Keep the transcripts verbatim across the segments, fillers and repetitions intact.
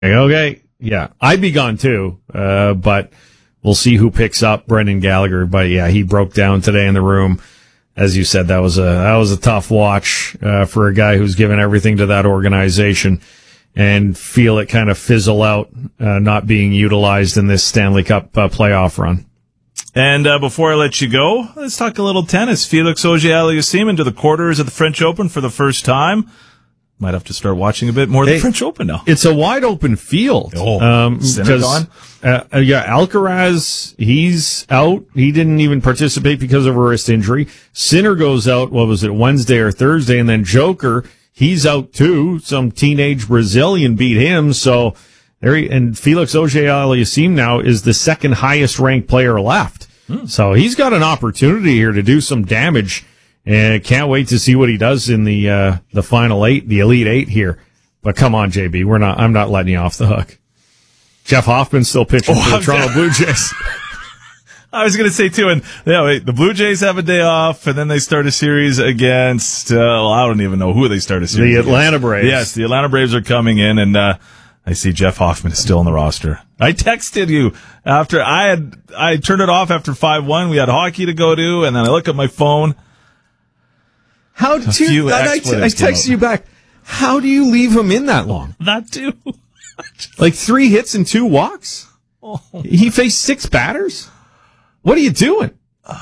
Okay, yeah, I'd be gone too, uh, but we'll see who picks up Brendan Gallagher. But yeah, he broke down today in the room. As you said, that was a that was a tough watch uh, for a guy who's given everything to that organization, and feel it kind of fizzle out, uh, not being utilized in this Stanley Cup uh, playoff run. And uh, before I let you go, let's talk a little tennis. Felix Auger-Aliassime into the quarters of the French Open for the first time. Might have to start watching a bit more of the hey, French Open now. It's a wide open field. Oh, um, Sinner gone? Uh, uh, yeah, Alcaraz, he's out. He didn't even participate because of a wrist injury. Sinner goes out, what was it, Wednesday or Thursday, and then Joker, he's out too. Some teenage Brazilian beat him, so there he, and Felix Auger-Aliassime now is the second highest ranked player left. Hmm. So he's got an opportunity here to do some damage. And can't wait to see what he does in the uh, the final eight, the Elite Eight here. But come on, J B, we're not. I'm not letting you off the hook. Jeff Hoffman's still pitching oh, for the I'm Toronto Blue Jays. I was going to say too, and yeah, wait, the Blue Jays have a day off, and then they start a series against. Uh, well, I don't even know who they start a series. The Atlanta against. Braves. Yes, the Atlanta Braves are coming in, and uh, I see Jeff Hoffman is still on the roster. I texted you after I had I turned it off after five one. We had hockey to go to, and then I look at my phone. How do you, I, I texted you back. How do you leave him in that long? That too. Like three hits and two walks? Oh. He faced six batters? What are you doing?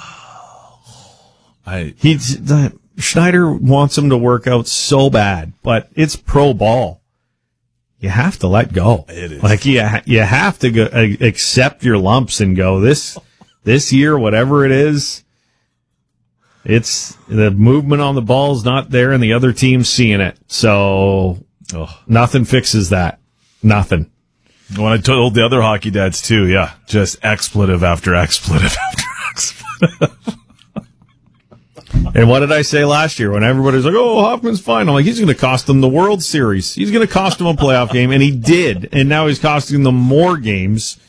I He's, Schneider wants him to work out so bad, but it's pro ball. You have to let go. It is. Like you, you have to go, uh, accept your lumps and go, this, this year, whatever it is, it's the movement on the ball's not there and the other team's seeing it. So oh, nothing fixes that. Nothing. When I told the other hockey dads too, yeah, just expletive after expletive after expletive. And what did I say last year when everybody's like, oh, Hoffman's fine? I'm like, he's going to cost them the World Series. He's going to cost them a playoff game. And he did. And now he's costing them more games.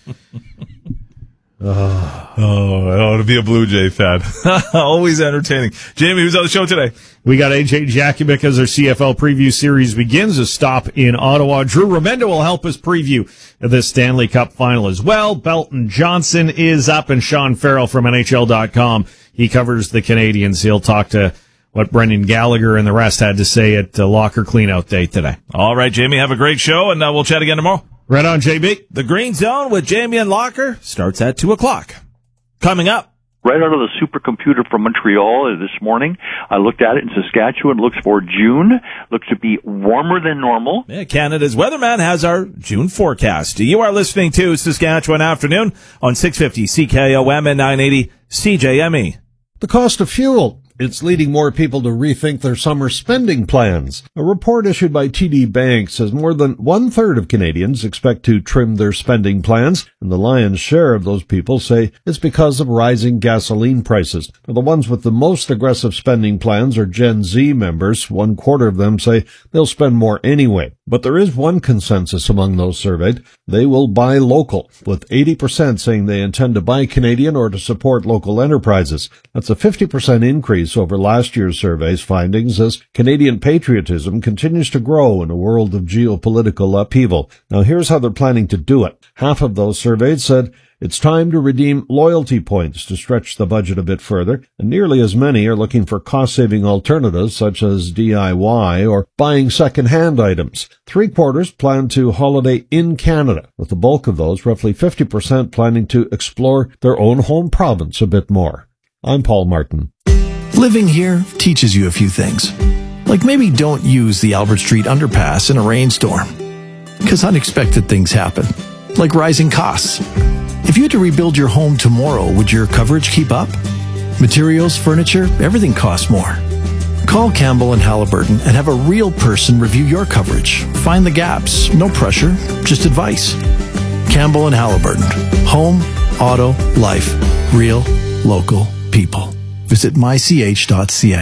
Oh, oh, I want to be a Blue Jay fan. Always entertaining. Jamie, who's on the show today? We got A J Jakubic as our C F L preview series begins. A stop in Ottawa. Drew Remenda will help us preview the Stanley Cup final as well. Belton Johnson is up, and Sean Farrell from N H L dot com. He covers the Canadians. He'll talk to what Brendan Gallagher and the rest had to say at the Locker Cleanout Day today. All right, Jamie, have a great show, and uh, we'll chat again tomorrow. Right on, J B. The Green Zone with Jamie and Locker starts at two o'clock. Coming up. Right out of the supercomputer from Montreal this morning, I looked at it in Saskatchewan. It looks for June. Looks to be warmer than normal. Yeah, Canada's weatherman has our June forecast. You are listening to Saskatchewan Afternoon on six fifty C K O M and nine eighty C J M E. The cost of fuel. It's leading more people to rethink their summer spending plans. A report issued by T D Bank says more than one-third of Canadians expect to trim their spending plans, and the lion's share of those people say it's because of rising gasoline prices. Now, the ones with the most aggressive spending plans are Gen Z members. One quarter of them say they'll spend more anyway. But there is one consensus among those surveyed. They will buy local, with eighty percent saying they intend to buy Canadian or to support local enterprises. That's a fifty percent increase over last year's survey's findings as Canadian patriotism continues to grow in a world of geopolitical upheaval. Now here's how they're planning to do it. Half of those surveyed said it's time to redeem loyalty points to stretch the budget a bit further, and nearly as many are looking for cost-saving alternatives such as D I Y or buying second-hand items. Three-quarters plan to holiday in Canada, with the bulk of those, roughly fifty percent, planning to explore their own home province a bit more. I'm Paul Martin. Living here teaches you a few things. Like maybe don't use the Albert Street underpass in a rainstorm. Because unexpected things happen. Like rising costs. If you had to rebuild your home tomorrow, would your coverage keep up? Materials, furniture, everything costs more. Call Campbell and Halliburton and have a real person review your coverage. Find the gaps. No pressure, just advice. Campbell and Halliburton. Home, auto, life. Real, local people. Visit my c h dot c a.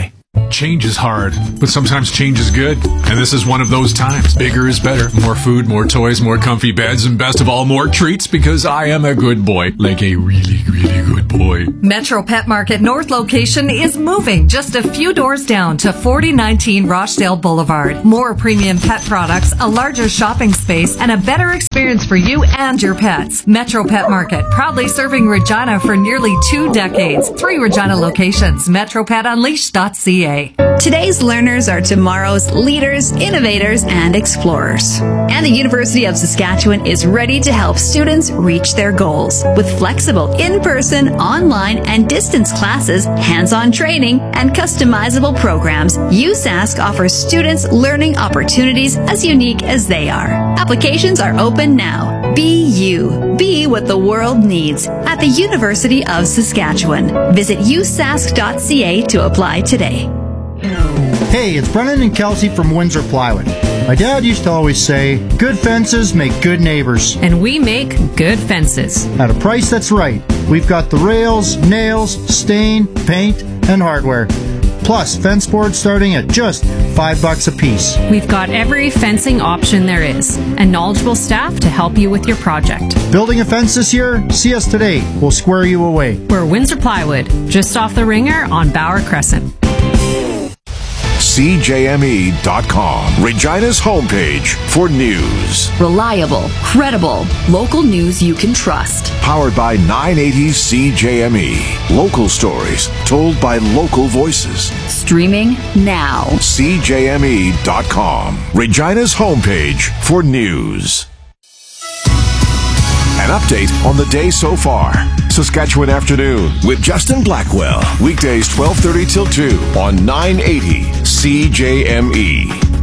Change is hard, but sometimes change is good. And this is one of those times. Bigger is better. More food, more toys, more comfy beds, and best of all, more treats because I am a good boy. Like a really, really good boy. Metro Pet Market North location is moving just a few doors down to forty nineteen Rochdale Boulevard. More premium pet products, a larger shopping space, and a better experience for you and your pets. Metro Pet Market, proudly serving Regina for nearly two decades. Three Regina locations. metro pet unleashed dot c a. Today's learners are tomorrow's leaders, innovators, and explorers. And the University of Saskatchewan is ready to help students reach their goals. With flexible in-person, online, and distance classes, hands-on training, and customizable programs, U S A S C offers students learning opportunities as unique as they are. Applications are open now. Be you. Be what the world needs at the University of Saskatchewan. Visit u s a s c dot c a to apply today. Hey, it's Brennan and Kelsey from Windsor Plywood. My dad used to always say, good fences make good neighbors. And we make good fences. At a price that's right. We've got the rails, nails, stain, paint, and hardware. Plus, fence boards starting at just five bucks a piece. We've got every fencing option there is, and knowledgeable staff to help you with your project. Building a fence this year? See us today. We'll square you away. We're Windsor Plywood, just off the Ringer on Bauer Crescent. C J M E dot com, Regina's homepage for news. Reliable, credible, local news you can trust. Powered by nine eighty C J M E. Local stories told by local voices. Streaming now. C J M E dot com, Regina's homepage for news. An update on the day so far. Saskatchewan Afternoon with Justin Blackwell. Weekdays twelve thirty till two on nine eighty C J M E.